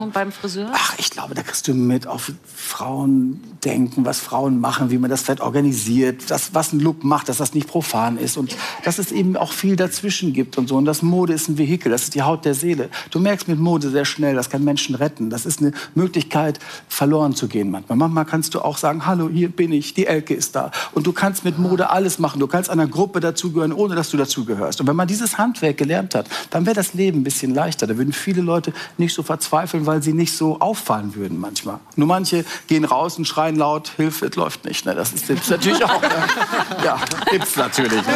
beim Friseur? Ach, ich glaube, da kriegst du mit, auf Frauen denken, was Frauen machen, wie man das vielleicht organisiert, was ein Look macht, dass das nicht profan ist und dass es eben auch viel dazwischen gibt und so. Und das Mode ist ein Vehikel, das ist die Haut der Seele. Du merkst mit Mode sehr schnell, das kann Menschen retten. Das ist eine Möglichkeit, verloren zu gehen manchmal. Manchmal kannst du auch sagen, hallo, hier bin ich, die Elke ist da. Und du kannst mit Mode alles machen. Du kannst einer Gruppe dazugehören, ohne dass du dazugehörst. Und wenn man dieses Handwerk gelernt hat, dann wäre das Leben ein bisschen leichter. Da würden viele Leute nicht so verzweifeln, weil sie nicht so auffallen würden manchmal. Nur manche gehen raus und schreien laut, Hilfe, es läuft nicht. Ne? Das ist Tipps natürlich auch. Ne? Ja, Tipps natürlich. Ne?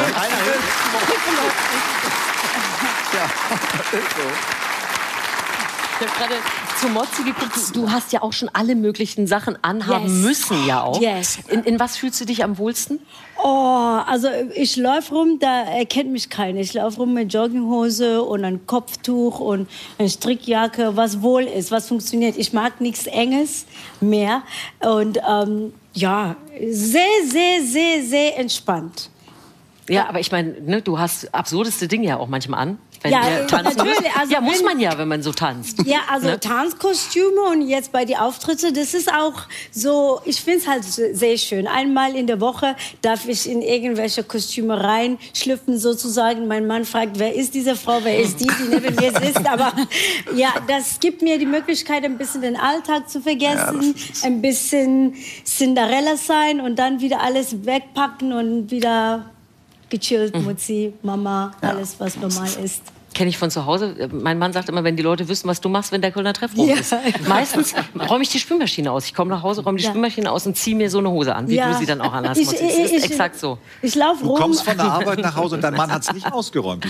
Ich habe gerade zu Mozzi geguckt. Du hast ja auch schon alle möglichen Sachen anhaben müssen, ja auch. Yes. In was fühlst du dich am wohlsten? Oh, also ich laufe rum, da erkennt mich keiner. Ich laufe rum mit Jogginghose und ein Kopftuch und eine Strickjacke, was wohl ist, was funktioniert. Ich mag nichts Enges mehr und ja, sehr, sehr, sehr, sehr entspannt. Ja, aber ich meine, ne, du hast absurdeste Dinge ja auch manchmal an. Wenn Ja, wir tanzen natürlich. müssen. Also ja, muss wenn- man ja, wenn man so tanzt. Ja, also Ne? Tanzkostüme und jetzt bei den Auftritten, das ist auch so, ich finde es halt sehr schön. Einmal in der Woche darf ich in irgendwelche Kostüme reinschlüpfen sozusagen. Mein Mann fragt, wer ist diese Frau, wer ist die neben mir sitzt. Aber ja, das gibt mir die Möglichkeit, ein bisschen den Alltag zu vergessen, ein bisschen Cinderella sein und dann wieder alles wegpacken und wieder gechillt, Mutzi, Mama, alles, was normal ist. Kenne ich von zu Hause. Mein Mann sagt immer, wenn die Leute wissen, was du machst, wenn der Kölner Treff rum ist. Meistens räume ich die Spülmaschine aus. Ich komme nach Hause, räume die Spülmaschine aus und ziehe mir so eine Hose an, wie du sie dann auch anhast. Es ist exakt so. Ich laufe rum. Du kommst von der Arbeit nach Hause und dein Mann hat es nicht ausgeräumt.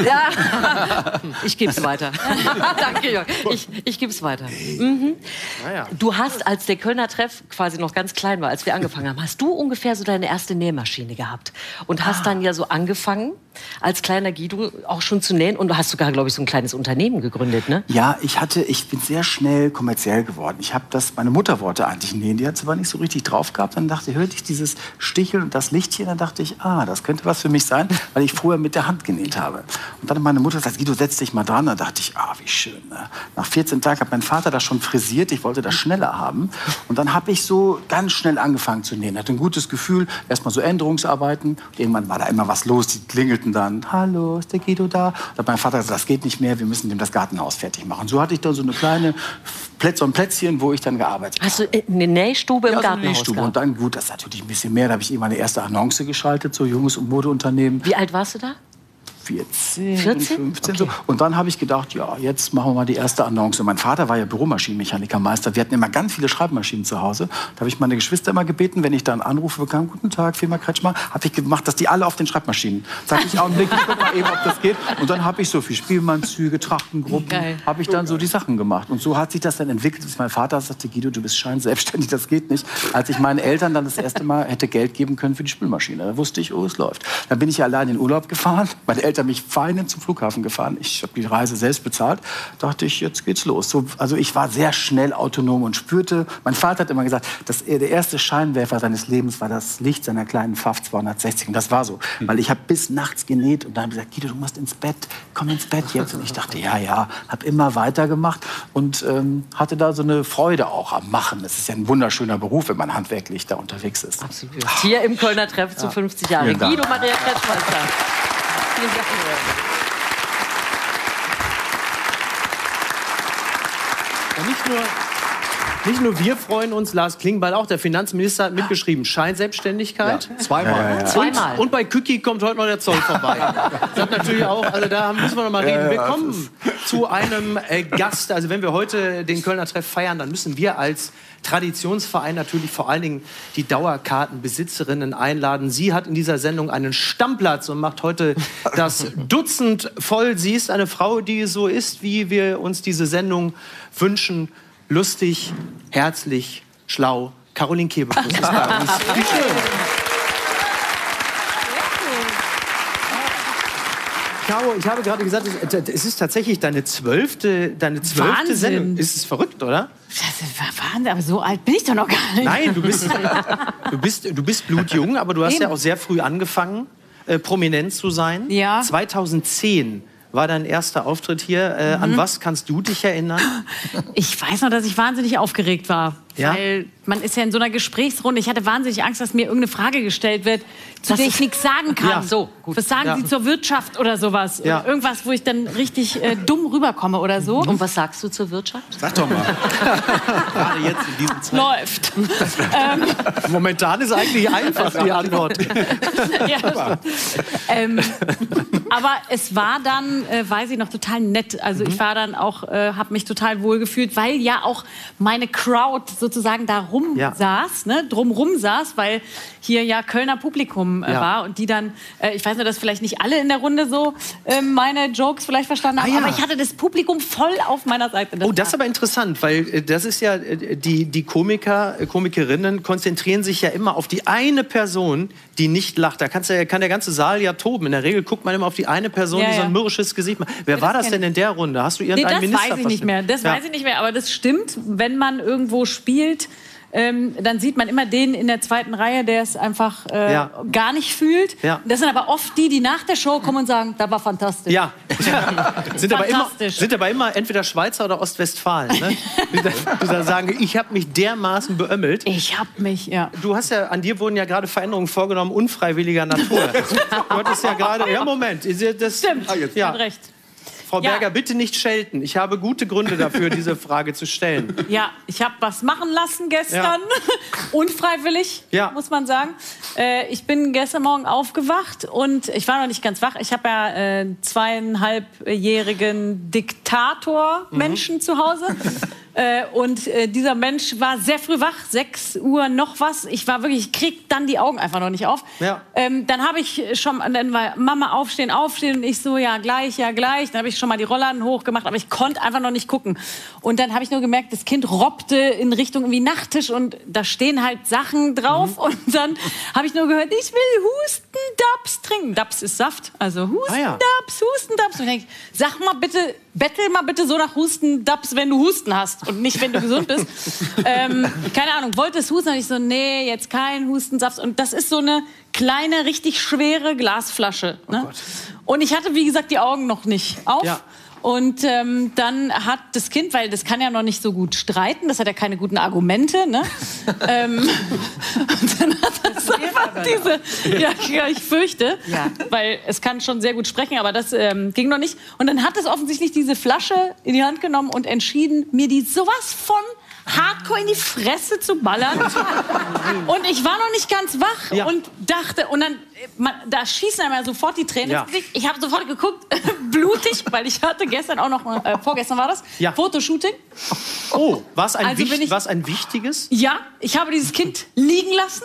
Ja, ich gebe es weiter. Danke, Jörg. Ich gebe es weiter. Mhm. Du hast, als der Kölner Treff quasi noch ganz klein war, als wir angefangen haben, hast du ungefähr so deine erste Nähmaschine gehabt und hast dann ja so angefangen, als kleiner Guido auch schon zu nähen. Und du hast sogar, glaube ich, so ein kleines Unternehmen gegründet, ne? Ja, ich bin sehr schnell kommerziell geworden. Meine Mutter wollte eigentlich nähen, die hat es aber nicht so richtig drauf gehabt. Dann hörte ich dieses Sticheln und das Lichtchen, dann dachte ich, das könnte was für mich sein, weil ich vorher mit der Hand genäht habe. Und dann hat meine Mutter gesagt, Guido, setz dich mal dran. Dann dachte ich, wie schön. Ne? Nach 14 Tagen hat mein Vater das schon frisiert, ich wollte das schneller haben. Und dann habe ich so ganz schnell angefangen zu nähen. Hatte ein gutes Gefühl, erstmal so Änderungsarbeiten. Und irgendwann war da immer was los, die klingelten dann, hallo, ist der Guido da? Und hat mein Vater gesagt, das geht nicht mehr, wir müssen dem das Gartenhaus fertig machen. So hatte ich da so eine kleine so ein Plätzchen, wo ich dann gearbeitet habe. Hast du eine Nähstube im Gartenhaus eine Nähstube. gehabt? Und dann, gut, das ist natürlich ein bisschen mehr, da habe ich eben meine erste Annonce geschaltet, so junges Modeunternehmen. Wie alt warst du da? 14, 14? 15 Okay. so. Und dann habe ich gedacht, ja, jetzt machen wir mal die erste Annonce. Und mein Vater war ja Büromaschinenmechanikermeister. Wir hatten immer ganz viele Schreibmaschinen zu Hause. Da habe ich meine Geschwister immer gebeten, wenn ich da einen Anruf bekam, guten Tag, Firma Kretschmer, habe ich gemacht, dass die alle auf den Schreibmaschinen. Sag ich, Augenblick, guck mal eben, ob das geht. Und dann habe ich so viel Spielmannszüge, Trachtengruppen, habe ich dann so die Sachen gemacht. Und so hat sich das dann entwickelt, dass mein Vater sagte, Guido, du bist scheinselbstständig, das geht nicht. Als ich meinen Eltern dann das erste Mal hätte Geld geben können für die Spülmaschine, da wusste ich, es läuft. Dann bin ich allein in Urlaub gefahren, meine Eltern mich feinen zum Flughafen gefahren. Ich habe die Reise selbst bezahlt. Dachte ich, jetzt geht's los. So, also ich war sehr schnell autonom und spürte, mein Vater hat immer gesagt, dass der erste Scheinwerfer seines Lebens war das Licht seiner kleinen Pfaff 260. Und das war so. Weil ich habe bis nachts genäht und dann habe ich gesagt, Guido, du musst ins Bett, komm ins Bett jetzt. Und ich dachte, ja, habe immer weitergemacht und hatte da so eine Freude auch am Machen. Es ist ja ein wunderschöner Beruf, wenn man handwerklich da unterwegs ist. Absolut. Hier im Kölner Treff zu 50 Jahren. Guido Maria Kretschmer ist da. Vielen Dank. Nicht nur wir freuen uns, Lars Klingbeil auch, der Finanzminister hat mitgeschrieben, Scheinselbstständigkeit. Ja, zweimal. Zweimal. Und bei Cookie kommt heute noch der Zoll vorbei. Das hat natürlich auch, also da müssen wir noch mal reden. Wir kommen zu einem Gast, also wenn wir heute den Kölner Treff feiern, dann müssen wir als Traditionsverein natürlich vor allen Dingen die Dauerkartenbesitzerinnen einladen. Sie hat in dieser Sendung einen Stammplatz und macht heute das Dutzend voll. Sie ist eine Frau, die so ist, wie wir uns diese Sendung wünschen. Lustig, herzlich, schlau. Caroline Kebekus ist bei uns. Wie schön. Caro, ich habe gerade gesagt, es ist tatsächlich deine zwölfte Sendung. Ist es verrückt, oder? Das ist Wahnsinn, aber so alt bin ich doch noch gar nicht. Nein, du bist blutjung, aber du hast ja auch sehr früh angefangen, prominent zu sein. Ja. 2010 war dein erster Auftritt hier. An was kannst du dich erinnern? Ich weiß noch, dass ich wahnsinnig aufgeregt war. Ja? Weil man ist ja in so einer Gesprächsrunde. Ich hatte wahnsinnig Angst, dass mir irgendeine Frage gestellt wird, zu der ich nichts sagen kann. Ja. So, gut. Was sagen Sie zur Wirtschaft oder sowas? Ja. Oder irgendwas, wo ich dann richtig dumm rüberkomme oder so. Und was sagst du zur Wirtschaft? Sag doch mal. Gerade jetzt in diesem Zeit. Läuft. Momentan ist eigentlich einfach die Antwort. Ja. Aber es war dann, weiß ich noch, total nett. Also ich war dann auch, habe mich total wohl gefühlt, weil ja auch meine Crowd sozusagen da saß, ne, drumrum saß, weil hier ja Kölner Publikum war und die dann, ich weiß nur, dass vielleicht nicht alle in der Runde so meine Jokes vielleicht verstanden haben, aber ich hatte das Publikum voll auf meiner Seite. Das ist aber interessant, weil das ist ja, die Komikerinnen konzentrieren sich ja immer auf die eine Person, die nicht lacht. Da kann der ganze Saal ja toben. In der Regel guckt man immer auf die eine Person, die so ein mürrisches Gesicht macht. Wer war das denn in der Runde? Hast du irgendeinen Minister? Das weiß ich nicht mehr. Das weiß ich nicht mehr. Aber das stimmt, wenn man irgendwo spielt, dann sieht man immer den in der zweiten Reihe, der es einfach gar nicht fühlt. Ja. Das sind aber oft die, die nach der Show kommen und sagen, das war fantastisch. Ja, sind aber immer entweder Schweizer oder Ostwestfalen. Ne? Die dann sagen, ich habe mich dermaßen beömmelt. Ich habe mich, ja. Du hast ja, an dir wurden ja gerade Veränderungen vorgenommen, unfreiwilliger Natur. Du hattest ja gerade, ja Moment. Das, stimmt, ja. Hat recht. Frau Berger, bitte nicht schelten. Ich habe gute Gründe dafür, diese Frage zu stellen. Ja, ich habe was machen lassen gestern. Unfreiwillig, muss man sagen. Ich bin gestern Morgen aufgewacht und ich war noch nicht ganz wach. Ich habe ja 2,5-jährigen Diktator-Menschen zu Hause. Und dieser Mensch war sehr früh wach, 6 Uhr noch was. Ich krieg dann die Augen einfach noch nicht auf. Ja. Dann habe ich dann war Mama aufstehen und ich so, ja gleich. Dann habe ich schon mal die Rollladen hochgemacht, aber ich konnte einfach noch nicht gucken. Und dann habe ich nur gemerkt, das Kind robbte in Richtung irgendwie Nachttisch und da stehen halt Sachen drauf. Und dann habe ich nur gehört, ich will Hustendaps trinken. Daps ist Saft, also Hustendaps. Und ich denke, sag mal bitte, bettel mal bitte so nach Hustendaps, wenn du Husten hast und nicht, wenn du gesund bist. Keine Ahnung, wollte es husten? Und ich so, nee, jetzt kein Hustensaft. Und das ist so eine kleine, richtig schwere Glasflasche. Ne? Oh, und ich hatte, wie gesagt, die Augen noch nicht auf. Ja. Und dann hat das Kind, weil das kann ja noch nicht so gut streiten, das hat ja keine guten Argumente, ne? Und dann hat das einfach ich fürchte, weil es kann schon sehr gut sprechen, aber das ging noch nicht. Und dann hat es offensichtlich diese Flasche in die Hand genommen und entschieden, mir die sowas von hardcore in die Fresse zu ballern. Und ich war noch nicht ganz wach und dachte, und dann, da schießen einem ja sofort die Tränen ins Gesicht. Ich habe sofort geguckt, blutig, weil ich hatte gestern auch noch, vorgestern war das, Fotoshooting. Oh, war es ein wichtiges? Ja, ich habe dieses Kind liegen lassen.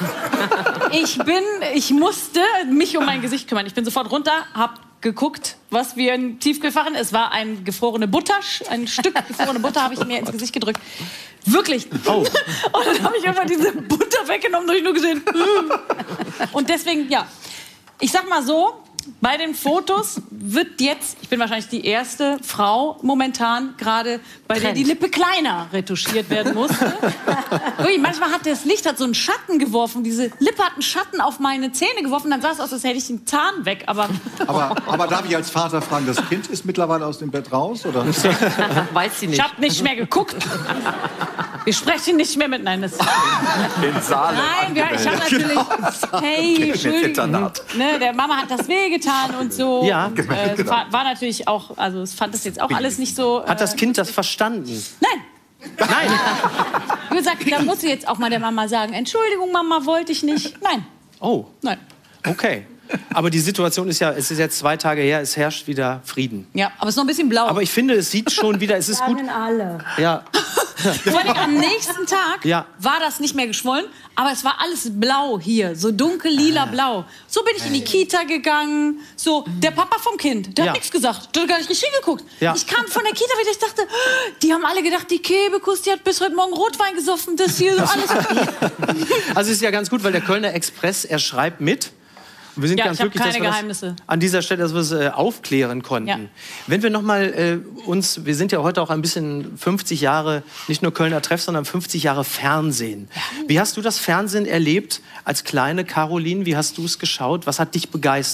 Ich musste mich um mein Gesicht kümmern. Ich bin sofort runter, habe geguckt, was wir in Tiefkühlfach hatten. Es war ein gefrorene Butter, ein Stück gefrorene Butter habe ich mir ins Gesicht gedrückt. Wirklich. Oh. Und dann habe ich einfach diese Butter weggenommen und ich nur gesehen. Und deswegen, ich sag mal so, bei den Fotos wird jetzt, ich bin wahrscheinlich die erste Frau momentan gerade, bei der die Lippe kleiner retuschiert werden musste. Wirklich, manchmal hat das Licht so einen Schatten geworfen. Diese Lippe hat einen Schatten auf meine Zähne geworfen. Dann sah es aus, als hätte ich den Zahn weg. Aber darf ich als Vater fragen, das Kind ist mittlerweile aus dem Bett raus? Oder? Weiß sie nicht. Ich habe nicht mehr geguckt. Wir sprechen nicht mehr mit... Nein, das... In Saale. Nein, ich habe natürlich... Hey, Entschuldigung. Ne, der Mama hat das wehgetan und so. Ja. Und, war natürlich auch... Also es fand das jetzt auch alles nicht so... Hat das Kind das verstanden? Nein. Wie gesagt, da musst du jetzt auch mal der Mama sagen, Entschuldigung, Mama, wollte ich nicht. Nein. Oh. Nein. Okay. Aber die Situation ist ja, es ist jetzt 2 Tage her, es herrscht wieder Frieden. Ja, aber es ist noch ein bisschen blau. Aber ich finde, es sieht schon wieder, es ist gut. Alle. Ja. Vor allem am nächsten Tag war das nicht mehr geschwollen, aber es war alles blau hier, so dunkel lila blau. So bin ich in die Kita gegangen, so der Papa vom Kind, der hat nichts gesagt, der hat gar nicht richtig hingeguckt. Ja. Ich kam von der Kita wieder, ich dachte, die haben alle gedacht, die Kebekus, die hat bis heute Morgen Rotwein gesoffen, das hier so alles. Also es ist ja ganz gut, weil der Kölner Express, er schreibt mit. Wir sind ganz glücklich, dass wir das an dieser Stelle, dass wir es aufklären konnten. Ja. Wenn wir noch mal wir sind ja heute auch ein bisschen 50 Jahre, nicht nur Kölner Treff, sondern 50 Jahre Fernsehen. Ja. Wie hast du das Fernsehen erlebt als kleine Caroline? Wie hast du es geschaut? Was hat dich begeistert?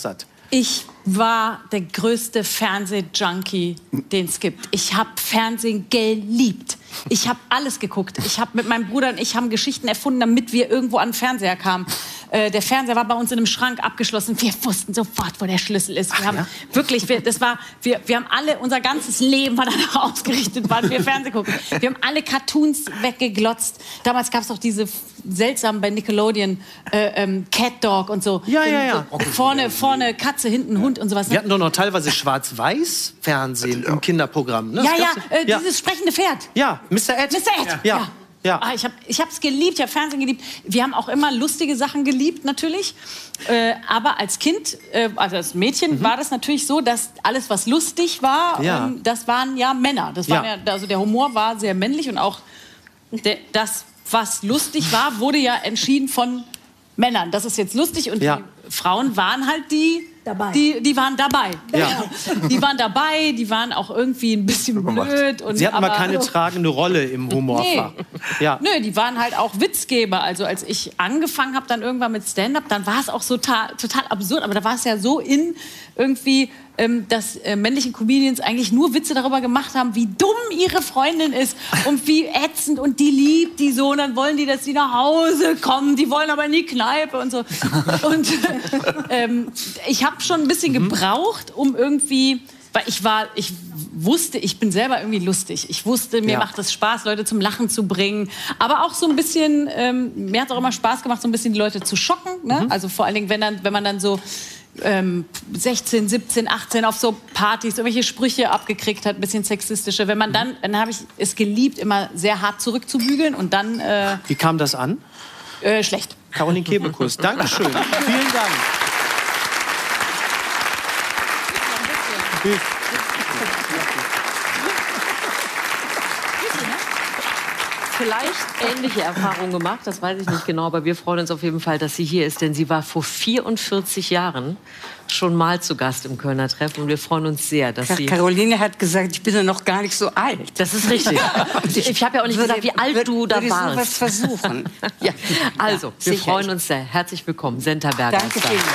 Ich war der größte Fernsehjunkie, den es gibt. Ich habe Fernsehen geliebt. Ich habe alles geguckt. Ich habe mit meinem Bruder und ich haben Geschichten erfunden, damit wir irgendwo an den Fernseher kamen. Der Fernseher war bei uns in einem Schrank abgeschlossen. Wir wussten sofort, wo der Schlüssel ist. Wir haben wirklich, wir haben alle, unser ganzes Leben war danach ausgerichtet, wann wir Fernsehen gucken. Wir haben alle Cartoons weggeglotzt. Damals gab es auch diese seltsamen bei Nickelodeon Cat Dog und so. Ja. So vorne Katze, hinten Hund und sowas. Wir hatten doch noch teilweise Schwarz-Weiß-Fernsehen im Kinderprogramm. Ne? Dieses sprechende Pferd. Ja, Mr. Ed. Mr. Ed, ja. Ah, ich habe es geliebt, ich habe Fernsehen geliebt. Wir haben auch immer lustige Sachen geliebt, natürlich. Aber als Kind, also als Mädchen, war das natürlich so, dass alles, was lustig war, das waren ja Männer. Das waren also der Humor war sehr männlich und auch das, was lustig war, wurde ja entschieden von Männern. Das ist jetzt lustig und die Frauen waren halt die waren dabei. Ja. Die waren dabei, die waren auch irgendwie ein bisschen blöd. Und, Sie hatten aber keine tragende Rolle im Humorfach. Nö, die waren halt auch Witzgeber. Also als ich angefangen habe, dann irgendwann mit Stand-up, dann war es auch so total absurd. Aber da war es ja so irgendwie, dass männliche Comedians eigentlich nur Witze darüber gemacht haben, wie dumm ihre Freundin ist und wie ätzend und die liebt die so. Und dann wollen die, dass sie nach Hause kommen. Die wollen aber in die Kneipe und so. Und ich habe schon ein bisschen gebraucht, um irgendwie, weil ich wusste, ich bin selber irgendwie lustig. Ich wusste, mir macht es Spaß, Leute zum Lachen zu bringen. Aber auch so ein bisschen, mir hat es auch immer Spaß gemacht, so ein bisschen die Leute zu schocken. Ne? Also vor allen Dingen, wenn man dann so 16, 17, 18 auf so Partys irgendwelche Sprüche abgekriegt hat, ein bisschen sexistische. Wenn man dann habe ich es geliebt, immer sehr hart zurückzubügeln und dann... Wie kam das an? Schlecht. Caroline Kebekus, Dankeschön. Vielen Dank. Vielleicht ähnliche Erfahrungen gemacht, das weiß ich nicht genau, aber wir freuen uns auf jeden Fall, dass sie hier ist, denn sie war vor 44 Jahren schon mal zu Gast im Kölner Treff und wir freuen uns sehr, dass sie... Caroline hat gesagt, ich bin ja noch gar nicht so alt. Das ist richtig. Ich habe ja auch nicht gesagt, wie alt du da warst. Ich was versuchen. Also, wir freuen uns sehr. Herzlich willkommen, Senta Berger. Danke vielmals.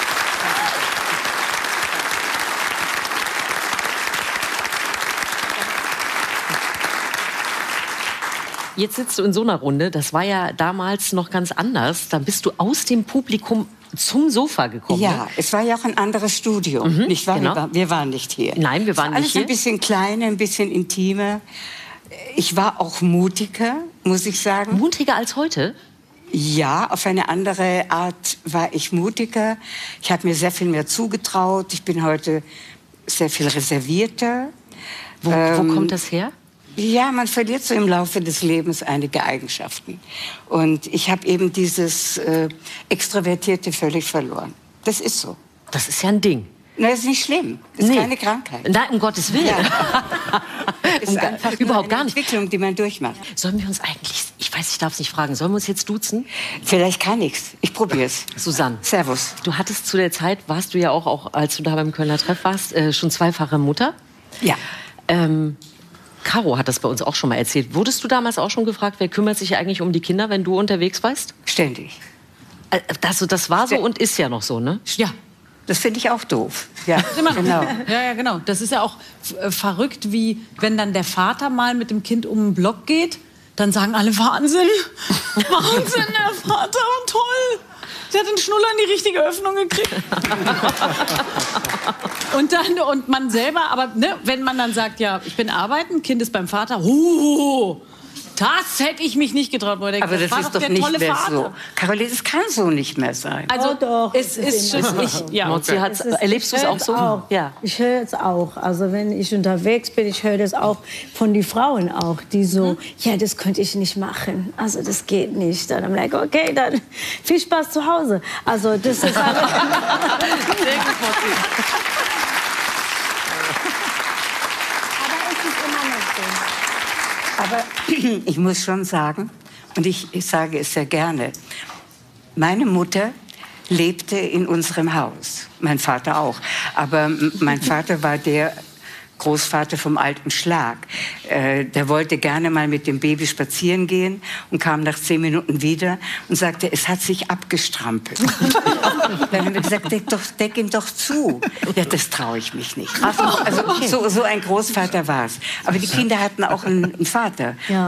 Jetzt sitzt du in so einer Runde, das war ja damals noch ganz anders. Dann bist du aus dem Publikum zum Sofa gekommen. Ja, es war ja auch ein anderes Studio. Nicht wahr? Genau. Wir waren nicht hier. Nein, wir waren nicht hier. Alles ein bisschen kleiner, ein bisschen intimer. Ich war auch mutiger, muss ich sagen. Mutiger als heute? Ja, auf eine andere Art war ich mutiger. Ich habe mir sehr viel mehr zugetraut. Ich bin heute sehr viel reservierter. Wo kommt das her? Ja, man verliert so im Laufe des Lebens einige Eigenschaften. Und ich habe eben dieses Extrovertierte völlig verloren. Das ist so. Das ist ja ein Ding. Na, das ist nicht schlimm. Das ist keine Krankheit. Nein, um Gottes Willen. Ja. Das ist einfach überhaupt gar eine nicht. Entwicklung, die man durchmacht. Sollen wir uns eigentlich, ich weiß, ich darf es nicht fragen, sollen wir uns jetzt duzen? Vielleicht kann ich's. Ich probier's. Susanne. Servus. Du hattest zu der Zeit, warst du ja auch als du da beim Kölner Treff warst, schon zweifache Mutter. Ja. Caro hat das bei uns auch schon mal erzählt. Wurdest du damals auch schon gefragt, wer kümmert sich eigentlich um die Kinder, wenn du unterwegs warst? Ständig. Das war so und ist ja noch so, ne? Ja. Das finde ich auch doof. Ja, genau. Ja, genau. Das ist ja auch verrückt, wie wenn dann der Vater mal mit dem Kind um den Block geht, dann sagen alle, Wahnsinn, Wahnsinn, der Vater, toll. Der hat den Schnuller in die richtige Öffnung gekriegt. und man selber, aber ne, wenn man dann sagt, ja, ich bin arbeiten, Kind ist beim Vater, das hätte ich mich nicht getraut. Aber das ist doch nicht mehr so. Caroline, das kann so nicht mehr sein. Also doch, es ist erlebst du es auch so? Auch. Ja. Ich höre es auch. Also wenn ich unterwegs bin, ich höre das auch von den Frauen auch, die so, ja, das könnte ich nicht machen. Also das geht nicht. Dann I'm like, okay, dann viel Spaß zu Hause. Also das ist alles. Sehr gut, Motti. Aber es ist immer noch so. Aber ich muss schon sagen, und ich sage es sehr gerne, meine Mutter lebte in unserem Haus, mein Vater auch. Aber mein Vater war der Großvater vom alten Schlag. Der wollte gerne mal mit dem Baby spazieren gehen und kam nach 10 Minuten wieder und sagte, es hat sich abgestrampelt. Dann haben wir gesagt, deck ihm doch zu. Ja, das traue ich mich nicht. Also so ein Großvater war es. Aber die Kinder hatten auch einen Vater.